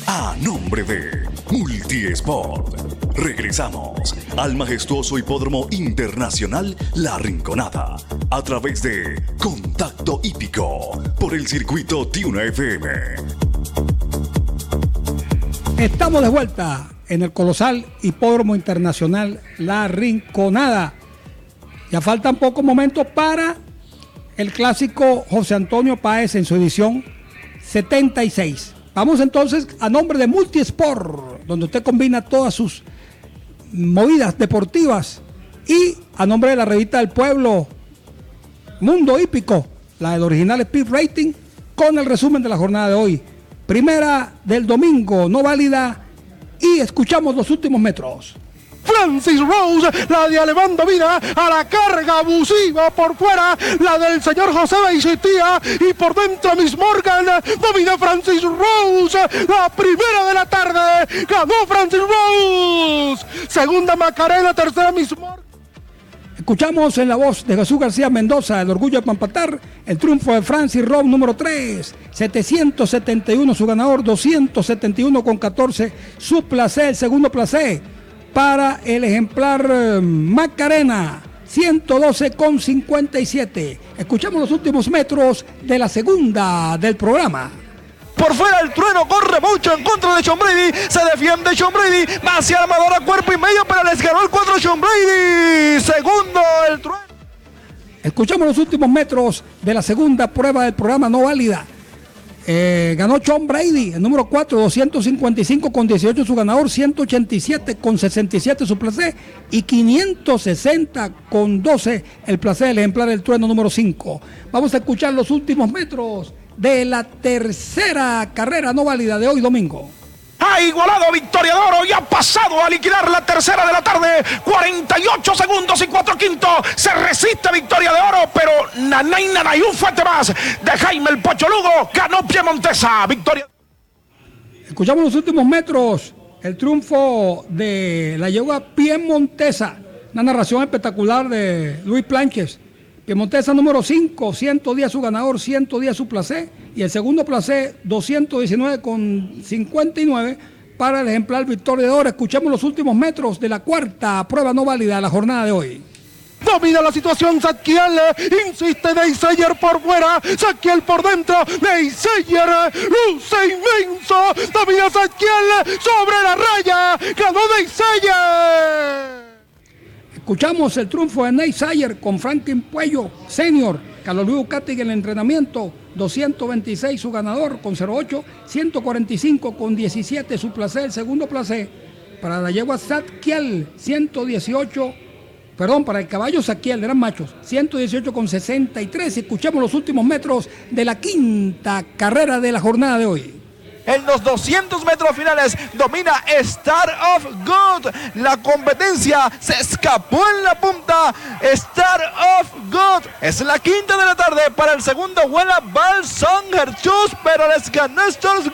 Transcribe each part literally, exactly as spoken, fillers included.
a nombre de Multiesport. Regresamos al majestuoso Hipódromo Internacional La Rinconada a través de Contacto Hípico por el circuito Tiuna F M. Estamos de vuelta en el colosal Hipódromo Internacional La Rinconada. Ya faltan pocos momentos para el clásico José Antonio Páez en su edición setenta y seis. Vamos entonces a nombre de Multisport, donde usted combina todas sus movidas deportivas, y a nombre de la revista del pueblo Mundo Hípico, la del original Speed Rating, con el resumen de la jornada de hoy. Primera del domingo, no válida, y escuchamos los últimos metros. Francis Rose, la de Alemán domina a la carga abusiva por fuera, la del señor José Beisitía, y por dentro Miss Morgan, domina Francis Rose, la primera de la tarde, ganó Francis Rose, segunda Macarena, tercera Miss Morgan. Escuchamos en la voz de Jesús García Mendoza, el orgullo de Pampatar, el triunfo de Francis Rose número tres, setecientos setenta y uno su ganador, doscientos setenta y uno con catorce su placé, el segundo placé para el ejemplar eh, Macarena, ciento doce con cincuenta y siete. Escuchamos los últimos metros de la segunda del programa. Por fuera el trueno corre mucho en contra de Sean Brady, se defiende Sean Brady, va hacia la armadora cuerpo y medio, pero les ganó el cuatro Sean Brady, segundo el trueno. Escuchamos los últimos metros de la segunda prueba del programa no válida. Eh, ganó Sean Brady, el número cuatro, doscientos cincuenta y cinco con dieciocho su ganador, ciento ochenta y siete con sesenta y siete su placé y quinientos sesenta con doce el placé del ejemplar del trueno número cinco. Vamos a escuchar los últimos metros de la tercera carrera no válida de hoy domingo. Ha igualado Victoria de Oro y ha pasado a liquidar la tercera de la tarde. cuarenta y ocho segundos y cuatro quintos. Se resiste Victoria de Oro, pero nanay, nanay, un fuerte más de Jaime el Pocho Lugo. Ganó Piemontesa. Victoria. Escuchamos los últimos metros. El triunfo de la yegua Piemontesa. Una narración espectacular de Luis Planches. Piemontesa número cinco, ciento diez su ganador, ciento diez su placé. Y el segundo placé, doscientos diecinueve con cincuenta y nueve para el ejemplar Victoria de Oro. Escuchemos los últimos metros de la cuarta prueba no válida de la jornada de hoy. Domina la situación Zadkiel, insiste Neyseyer por fuera, Zadkiel por dentro, Neyseyer luce inmenso, domina Zadkiel sobre la raya, ganó Neyseyer. Escuchamos el triunfo de Neyseyer con Franklin Puello Senior, Carlos Luis Ucati en el entrenamiento, doscientos veintiséis su ganador con cero ocho, ciento cuarenta y cinco con diecisiete su placé, el segundo placé para la yegua Zadkiel, ciento dieciocho, perdón, para el caballo Zadkiel, eran machos, ciento dieciocho con sesenta y tres. Escuchamos los últimos metros de la quinta carrera de la jornada de hoy. En los doscientos metros finales domina Star of God. La competencia se escapó en la punta. Star of God es la quinta de la tarde. Para el segundo vuela Balson Gerchus, pero les ganó Star of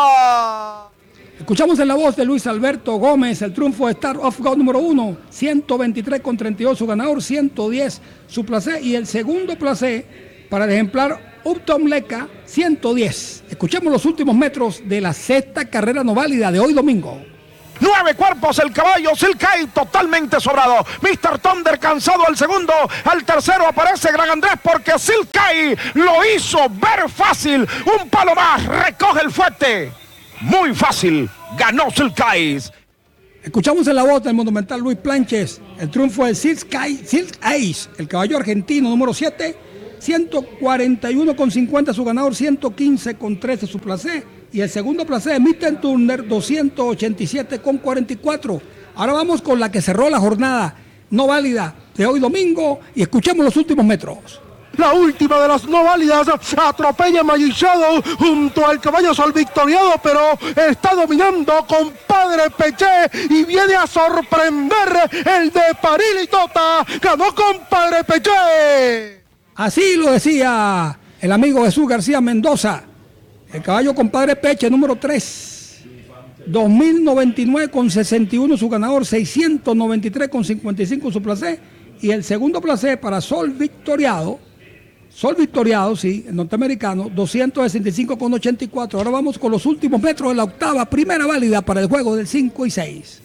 God. Escuchamos en la voz de Luis Alberto Gómez el triunfo de Star of God número uno, ciento veintitrés con treinta y dos su ganador, ciento diez su placé y el segundo placé para el ejemplar Upton Leca, ciento diez. Escuchemos los últimos metros de la sexta carrera no válida de hoy domingo. Nueve cuerpos el caballo, Silkay totalmente sobrado. mister Thunder cansado al segundo, al tercero aparece Gran Andrés porque Silkay lo hizo ver fácil. Un palo más, recoge el fuete. Muy fácil, ganó Silkay. Escuchamos en la voz del monumental Luis Planches el triunfo de Silkay, Silkay, el caballo argentino número siete, ciento cuarenta y uno con cincuenta su ganador, ciento quince con trece su placé y el segundo placé de mister Turner, doscientos ochenta y siete con cuarenta y cuatro. Ahora vamos con la que cerró la jornada no válida de hoy domingo y escuchemos los últimos metros. La última de las no válidas atropella Magic Shadow junto al caballo Sol Victoriado, pero está dominando Compadre Peché y viene a sorprender el de Paril y Tota. Ganó Compadre Peché. Así lo decía el amigo Jesús García Mendoza. El caballo Compadre Peche número tres, dos mil noventa y nueve con sesenta y uno su ganador, seiscientos noventa y tres con cincuenta y cinco su placé y el segundo placé para Sol Victoriado, Sol Victoriado, sí, el norteamericano, doscientos sesenta y cinco con ochenta y cuatro. Ahora vamos con los últimos metros de la octava, primera válida para el juego del cinco y seis.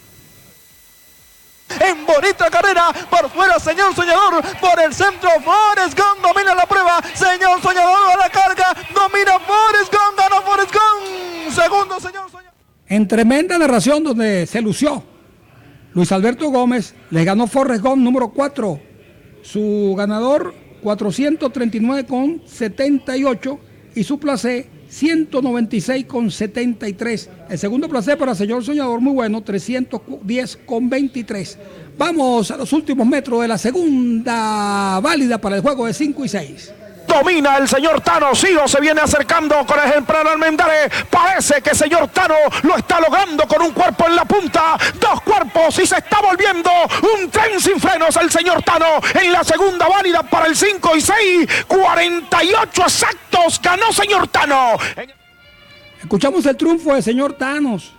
En bonita carrera, por fuera Señor Soñador, por el centro Forrest Gump domina la prueba, Señor Soñador a la carga, domina Forrest Gump, ganó Forrest Gump, segundo Señor Soñador. En tremenda narración donde se lució Luis Alberto Gómez, le ganó Forrest Gump número cuatro, su ganador cuatrocientos treinta y nueve con setenta y ocho y su placé ciento noventa y seis con setenta y tres. El segundo placé para Señor Soñador, muy bueno, trescientos diez con veintitrés. Vamos a los últimos metros de la segunda válida para el juego de cinco y seis. Domina el señor Tano, Sigo se viene acercando con el ejemplar Almendares. Parece que el señor Tano lo está logrando con un cuerpo en la punta, dos cuerpos y se está volviendo un tren sin frenos el señor Tano en la segunda válida para el cinco y seis, cuarenta y ocho exactos, ganó señor Tano. Escuchamos el triunfo del señor Thanos,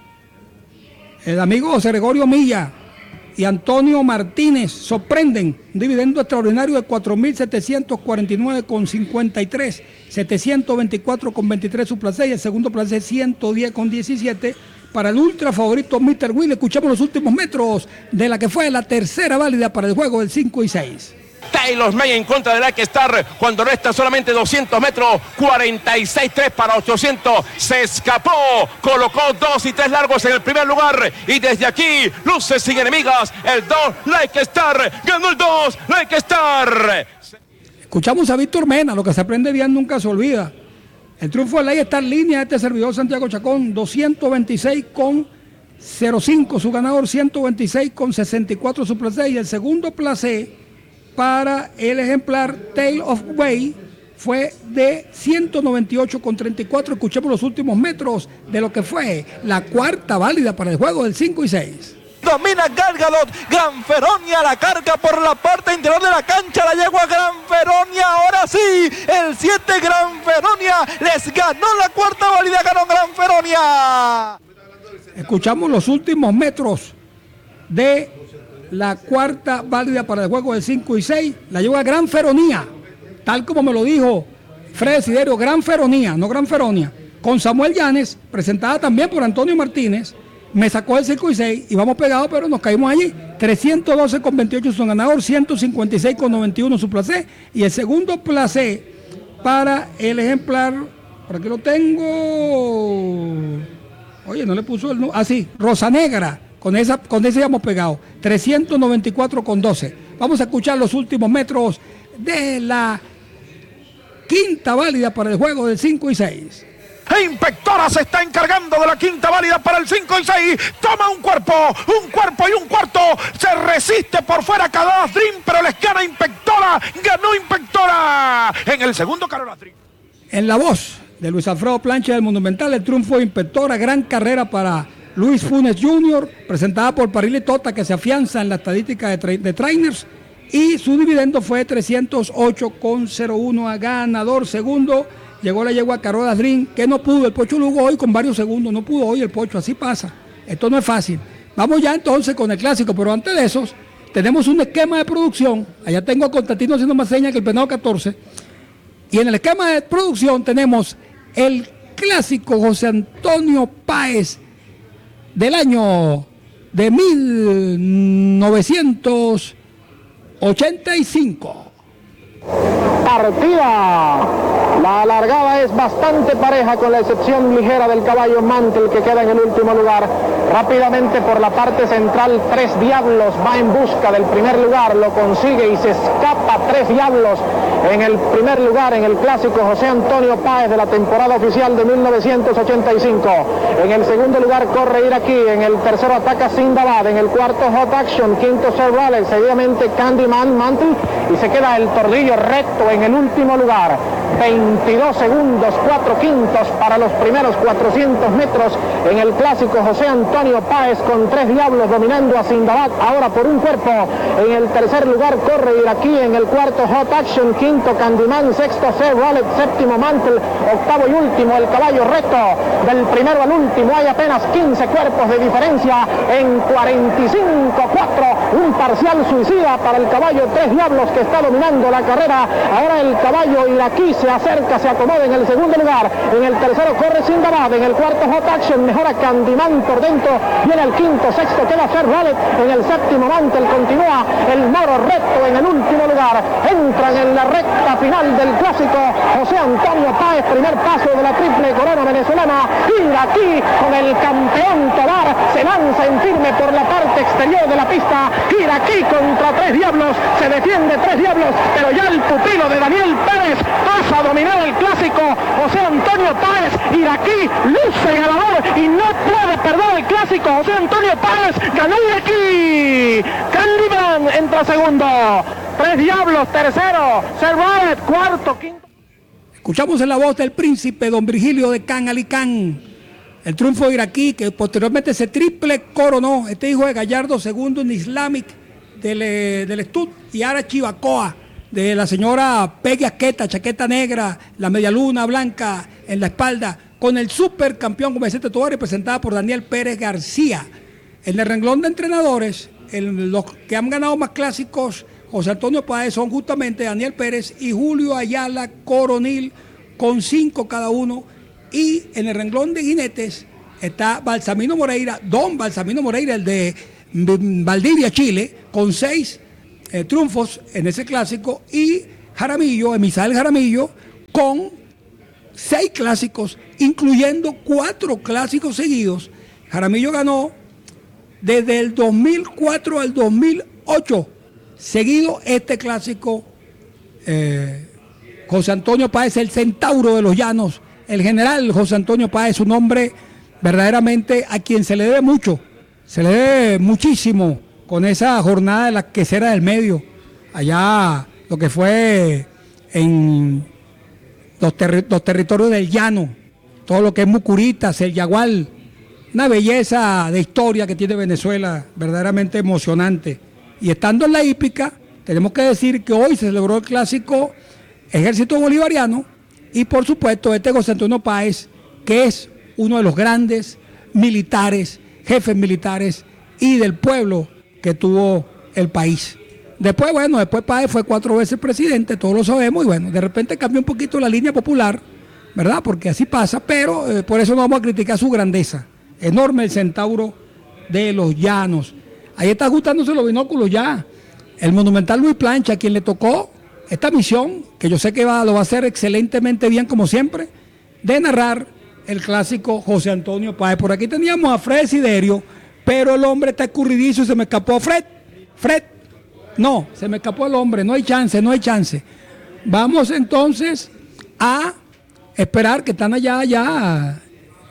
el amigo José Gregorio Milla y Antonio Martínez sorprenden un dividendo extraordinario de cuatro mil setecientos cuarenta y nueve con cincuenta y tres, setecientos veinticuatro con veintitrés su placé y el segundo placé ciento diez con diecisiete para el ultra favorito mister Will. Escuchamos los últimos metros de la que fue la tercera válida para el juego del cinco y seis. Taylor May en contra de Like Star cuando resta solamente doscientos metros, cuarenta y seis tres para ochocientos, se escapó, colocó dos y tres largos en el primer lugar y desde aquí, luces sin enemigas, el dos, Like Star, ganó el dos, Like Star. Escuchamos a Víctor Mena, lo que se aprende bien nunca se olvida. El triunfo de Like Star línea, este servidor Santiago Chacón, doscientos veintiséis con cero cinco, su ganador ciento veintiséis con sesenta y cuatro su placé y el segundo placé para el ejemplar Tale of Way fue de ciento noventa y ocho con treinta y cuatro. Escuchemos los últimos metros de lo que fue la cuarta válida para el juego del cinco y seis. Domina Galgadot, Granferonia a la carga por la parte interior de la cancha, la yegua Granferonia, ahora sí, el siete Granferonia, les ganó la cuarta válida, ganó Granferonia. Escuchamos los últimos metros de la cuarta válida para el juego del cinco y seis, la lleva Granferonia, tal como me lo dijo Fred Desiderio, Granferonia, no Granferonia, con Samuel Llanes, presentada también por Antonio Martínez, me sacó el cinco y seis y vamos pegados, pero nos caímos allí, trescientos doce con veintiocho su ganador, ciento cincuenta y seis con noventa y uno su placé, y el segundo placé para el ejemplar, por aquí lo tengo, oye, no le puso el, ah sí, Rosa Negra. Con, esa, con ese hemos pegado, trescientos noventa y cuatro con doce. Vamos a escuchar los últimos metros de la quinta válida para el juego del cinco y seis. Inspectora se está encargando de la quinta válida para el cinco y seis. Toma un cuerpo, un cuerpo y un cuarto. Se resiste por fuera Carolas Dream, pero les gana Inspectora. Ganó Inspectora en el segundo Carolas Dream. En la voz de Luis Alfredo Plancha del Monumental, el triunfo de Inspectora, gran carrera para Luis Funes junior, presentada por Parrilli Tota, que se afianza en la estadística de, tra- de trainers, y su dividendo fue trescientos ocho con cero uno a ganador. Segundo llegó la yegua Carolas Dream, que no pudo, el Pocho Lugo hoy con varios segundos, no pudo hoy el Pocho, así pasa, esto no es fácil. Vamos ya entonces con el clásico, pero antes de esos, tenemos un esquema de producción, allá tengo a Constantino haciendo más señas que el penado catorce, y en el esquema de producción tenemos el clásico José Antonio Páez, del año de mil novecientos ochenta y cinco. Partida. La largada es bastante pareja con la excepción ligera del caballo Mantle que queda en el último lugar. Rápidamente por la parte central Tres Diablos va en busca del primer lugar, lo consigue y se escapa Tres Diablos en el primer lugar en el clásico José Antonio Páez de la temporada oficial de mil novecientos ochenta y cinco. En el segundo lugar corre Iraquí, en el tercero ataca Sindabad, en el cuarto Hot Action, quinto Sir Raleigh, seguidamente Candyman Mantle y se queda el Tordillo recto en el último lugar. veintidós segundos, cuatro quintos para los primeros cuatrocientos metros en el clásico José Antonio Páez con Tres Diablos dominando a Sindabad ahora por un cuerpo. En el tercer lugar corre Iraquí, en el cuarto Hot Action, quinto Candyman, sexto C. Wallet, séptimo Mantle, octavo y último el caballo recto. Del primero al último hay apenas quince cuerpos de diferencia en cuarenta y cinco cuatro, un parcial suicida para el caballo Tres Diablos que está dominando la carrera. Ahora el caballo Iraquí se acerca, se acomoda en el segundo lugar, en el tercero corre Sindabad, en el cuarto Hot Action, mejora Candyman por dentro, viene el quinto, sexto queda Fair Wallet, en el séptimo Mantle continúa el Moro recto en el último lugar. Entran en la recta final del clásico José Antonio Páez, primer paso de la triple corona venezolana. Iraquí con el campeón Tobar se lanza en firme por la parte exterior de la pista. Iraquí contra Tres Diablos, se defiende Tres Diablos, pero ya el pupilo de Daniel Pérez pasa a dominar el clásico José Antonio Páez. Iraquí luce ganador y no puede perder el clásico José Antonio Páez. Ganó Iraquí. Candyman entra segundo, Tres Diablos tercero, Servaret cuarto, quinto. Escuchamos en la voz del príncipe don Virgilio de Can Alicán el triunfo de Iraquí, que posteriormente se triple coronó. Este hijo de Gallardo segundo en Islamic del, del Stud, y ahora Chivacoa de la señora Peggy Asqueta, chaqueta negra, la media luna blanca en la espalda, con el supercampeón como Vicente Tobar, representada por Daniel Pérez García. En el renglón de entrenadores, el, los que han ganado más clásicos José Antonio Páez son justamente Daniel Pérez y Julio Ayala Coronil, con cinco cada uno. Y en el renglón de jinetes está Balsamino Moreira, don Balsamino Moreira, el de Valdivia, Chile, con seis eh, triunfos en ese clásico, y Jaramillo, Emisael Jaramillo, con seis clásicos, incluyendo cuatro clásicos seguidos. Jaramillo ganó desde el dos mil cuatro al dos mil ocho, seguido este clásico. eh, José Antonio Páez, el centauro de los llanos, el general José Antonio Páez, un hombre verdaderamente a quien se le debe mucho, se le debe muchísimo con esa jornada de la quesera del medio, allá lo que fue en los, terri los territorios del llano, todo lo que es Mucuritas, el Yagual, una belleza de historia que tiene Venezuela, verdaderamente emocionante. Y estando en la hípica, tenemos que decir que hoy se celebró el clásico Ejército Bolivariano, y por supuesto este José Antonio Páez, que es uno de los grandes militares, jefes militares y del pueblo que tuvo el país. Después, bueno, después Páez fue cuatro veces presidente, todos lo sabemos, y bueno, de repente cambió un poquito la línea popular, ¿verdad? Porque así pasa, pero eh, por eso no vamos a criticar su grandeza. Enorme el centauro de los llanos. Ahí está ajustándose los binóculos ya el monumental Luis Plancha, a quien le tocó esta misión, que yo sé que va, lo va a hacer excelentemente bien como siempre, de narrar el clásico José Antonio Páez. Por aquí teníamos a Fred Siderio, pero el hombre está escurridizo y se me escapó. Fred, Fred, no, se me escapó el hombre, no hay chance, no hay chance. Vamos entonces a esperar que están allá, allá.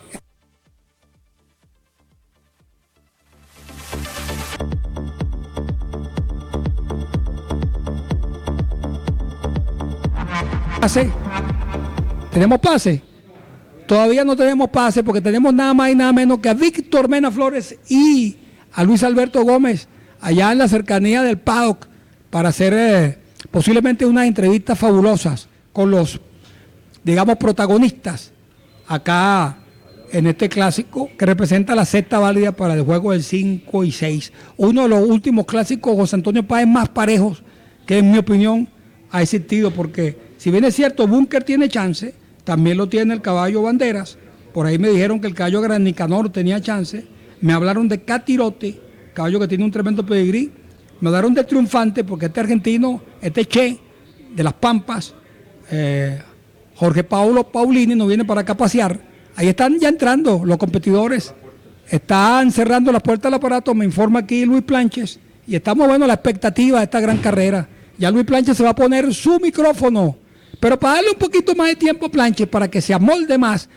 Pase. ¿Tenemos pase? Todavía no tenemos pase porque tenemos nada más y nada menos que a Víctor Mena Flores y a Luis Alberto Gómez allá en la cercanía del paddock para hacer eh, posiblemente unas entrevistas fabulosas con los, digamos, protagonistas acá en este clásico que representa la sexta válida para el juego del cinco y seis. Uno de los últimos clásicos José Antonio Páez más parejos que en mi opinión ha existido, porque si bien es cierto, Búnker tiene chance, también lo tiene el caballo Banderas. Por ahí me dijeron que el caballo Gran Nicanor tenía chance. Me hablaron de Catirote, caballo que tiene un tremendo pedigrí. Me hablaron de Triunfante, porque este argentino, este Che, de Las Pampas, eh, Jorge Paulo Paulini, no viene para acá a pasear. Ahí están ya entrando los competidores. Están cerrando las puertas del aparato, me informa aquí Luis Planches. Y estamos viendo la expectativa de esta gran carrera. Ya Luis Planches se va a poner su micrófono. Pero para darle un poquito más de tiempo a Planches, para que se amolde más,